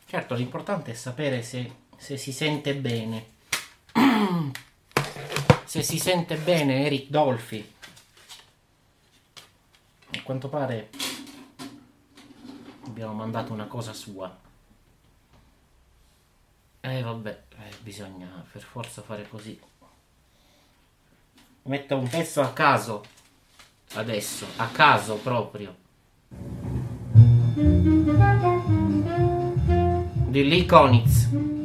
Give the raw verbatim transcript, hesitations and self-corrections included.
Certo, l'importante è sapere se, se si sente bene. Se si sente bene Eric Dolphy. A quanto pare abbiamo mandato una cosa sua. E eh, vabbè, eh, bisogna per forza fare così. Metto un pezzo a caso. Adesso, a caso proprio. Di Lee Konitz.